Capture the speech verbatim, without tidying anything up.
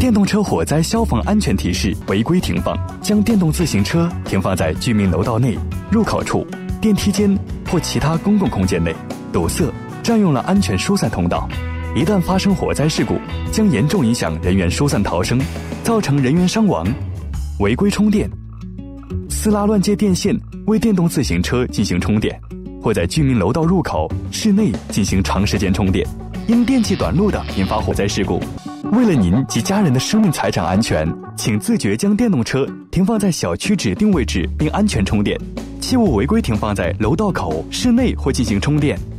电动车火灾消防安全提示：违规停放，将电动自行车停放在居民楼道内、入口处、电梯间或其他公共空间内，堵塞、占用了安全疏散通道。一旦发生火灾事故，将严重影响人员疏散逃生，造成人员伤亡。违规充电，私拉乱接电线为电动自行车进行充电，或在居民楼道入口、室内进行长时间充电，因电器短路的引发火灾事故。为了您及家人的生命财产安全，请自觉将电动车停放在小区指定位置并安全充电，切勿违规停放在楼道口、室内或进行充电。